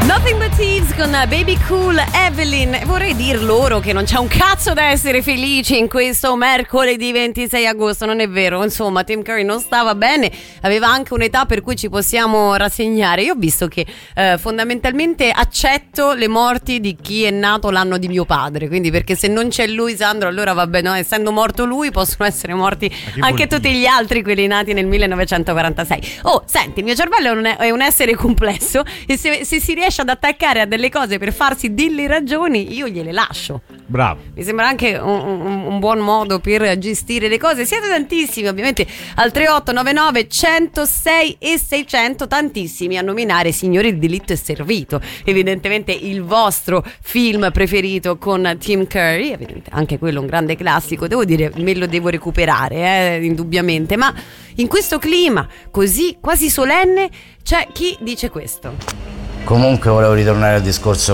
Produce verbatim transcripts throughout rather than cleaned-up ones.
Nothing But Thieves con Baby Cool, Evelyn. Vorrei dir loro che non c'è un cazzo da essere felici in questo mercoledì ventisei agosto, non è vero? Insomma, Tim Curry non stava bene, aveva anche un'età per cui ci possiamo rassegnare. Io ho visto che eh, fondamentalmente accetto le morti di chi è nato l'anno di mio padre, quindi perché se non c'è lui, Sandro, allora vabbè, no, essendo morto lui possono essere morti anche tutti gli altri, quelli nati nel millenovecentoquarantasei. Oh, senti, il mio cervello è un, è un essere complesso e se, se si riesce ad attaccare a delle cose per farsi delle ragioni, io gliele lascio. Bravo. Mi sembra anche un, un, un buon modo per gestire le cose. Siete tantissimi ovviamente al tre otto nove nove centosei e seicento, tantissimi a nominare Signore il delitto è servito, evidentemente il vostro film preferito con Tim Curry, evidente, anche quello un grande classico, devo dire me lo devo recuperare eh, indubbiamente, ma in questo clima così quasi solenne c'è chi dice questo. Comunque volevo ritornare al discorso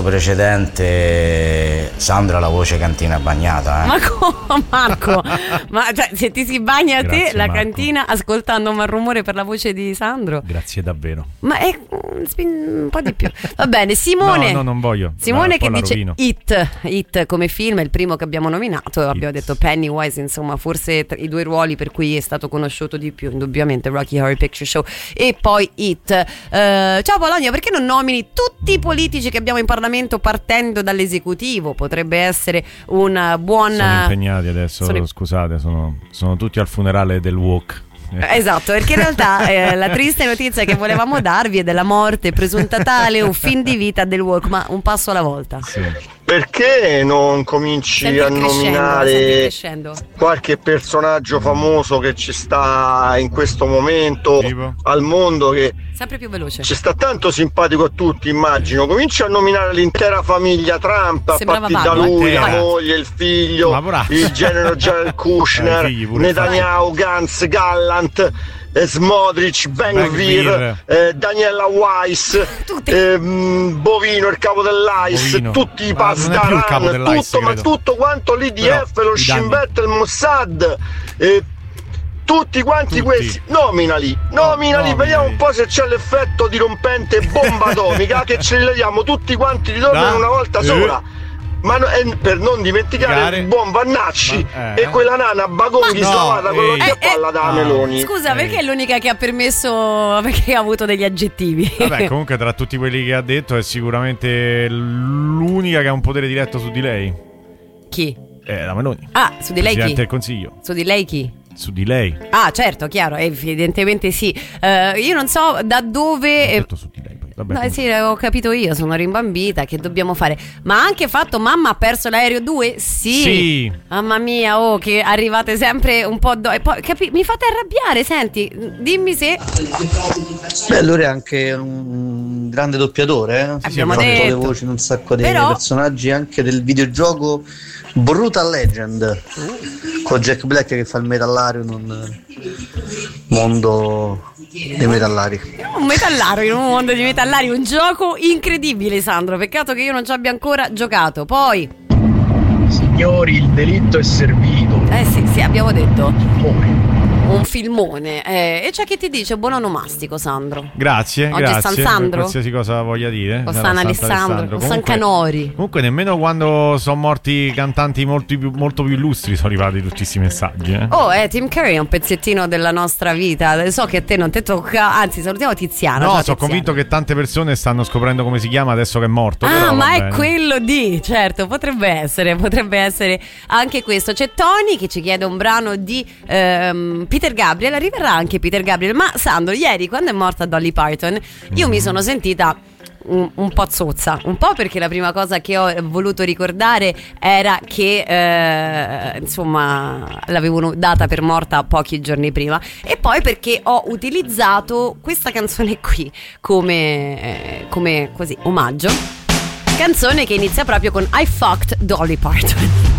precedente. Sandra, la voce cantina bagnata, eh? Ma come, Marco? Ma cioè, se ti si bagna a te Grazie, la Marco. Cantina ascoltando un rumore per la voce di Sandro? Grazie davvero. Ma è un po' di più. Va bene, Simone. No, no, non voglio. Simone Ma che poi la dice rovino. It, It come film, è il primo che abbiamo nominato. Abbiamo It. detto Pennywise, insomma, forse tra i due ruoli per cui è stato conosciuto di più, indubbiamente Rocky Horror Picture Show e poi It. Eh, ciao Bologna, perché non nomini tutti i politici che abbiamo in Parlamento partendo dall'esecutivo? Potrebbe essere un buon... Sono impegnati adesso, Sono- scusate, sono, sono tutti al funerale del Walk. Esatto, perché in realtà eh, la triste notizia che volevamo darvi è della morte presunta tale o fin di vita del Walk, ma un passo alla volta. Sì. Perché non cominci Sempre a crescendo, sempre nominare crescendo. qualche personaggio famoso che ci sta in questo momento Tipo? al mondo, che Sempre più veloce. ci sta tanto simpatico a tutti, immagino. Cominci a nominare l'intera famiglia Trump, a Sembrava partire da vago. lui, la Intera. moglie, il figlio, Ma bravo. il general Jared Eh, Kushner, i figli pure. Netanyahu, Gantz, Gallant, eh, Smotrich, Ben Ben-Gvir. Gvir, eh, Daniela Weiss, Tutti. ehm, Bovino, il capo dell'I C E, Bovino. tutti i Ma non è più il capo Pasdaran, dell'I C E, tutto, ma credo. tutto quanto l'I D F, Però, lo i Shin danni. Bet, il Mossad, eh, tutti quanti Tutti. questi, nominali, nominali, nominali. vediamo un po' se c'è l'effetto dirompente bomba atomica, che ce li leviamo tutti quanti di torno Da? in una volta Eh. sola. Ma no- e per non dimenticare Gare. il buon Vannacci Ma- eh. e quella nana Bagonghi Ma no, slavata con ehi. l'occhio a palla da Ah. Meloni. Scusa, Eh. perché è l'unica che ha permesso, perché ha avuto degli aggettivi? Vabbè, comunque tra tutti quelli che ha detto è sicuramente l'unica che ha un potere diretto su di lei. Chi? È la Meloni. Ah, su di lei Presidente chi? del Consiglio. Su di lei chi? Su di lei. Ah, certo, chiaro, evidentemente sì. Eh, io non so da dove... Ho eh, detto su di lei. Poi. Vabbè, No, comunque. sì, ho capito io, sono rimbambita, che dobbiamo fare? Ma ha anche fatto mamma ha perso l'aereo due? Sì. Sì. Mamma mia, oh, che arrivate sempre un po' do- e poi capi- mi fate arrabbiare, senti, dimmi se Beh, lui è anche un grande doppiatore, eh? sì, abbiamo ha fatto detto. le voci in un sacco di Però- personaggi anche del videogioco Brutal Legend con Jack Black che fa il metallaro in un mondo dei metallari. un metallaro in un mondo di metallari, un gioco incredibile, Sandro, peccato che io non ci abbia ancora giocato. Poi, Signori, il delitto è servito. eh sì, sì, abbiamo detto Poi. un filmone, eh, e c'è chi ti dice buon onomastico, Sandro. Grazie, Oggi è grazie. San per Sandro? qualsiasi cosa voglia dire. O Sarà San Alessandro, o San Comunque- Canori. Comunque nemmeno quando sono morti cantanti molto più, molto più illustri sono arrivati tutti questi messaggi. Eh? Oh, eh, Tim Curry è un pezzettino della nostra vita. So che a te non ti tocca. Anzi, salutiamo Tiziana. No, Ciao, sono Tiziana. convinto che tante persone stanno scoprendo come si chiama adesso che è morto. Ah, però ma va è bene. quello di, certo, potrebbe essere, potrebbe essere anche questo. C'è Tony che ci chiede un brano di ehm, Peter Gabriel, arriverà anche Peter Gabriel, ma Sandro, ieri quando è morta Dolly Parton, io mi sono sentita un, un po' zozza, un po' perché la prima cosa che ho voluto ricordare era che eh, insomma l'avevano data per morta pochi giorni prima, e poi perché ho utilizzato questa canzone qui come, eh, come così omaggio, canzone che inizia proprio con I fucked Dolly Parton.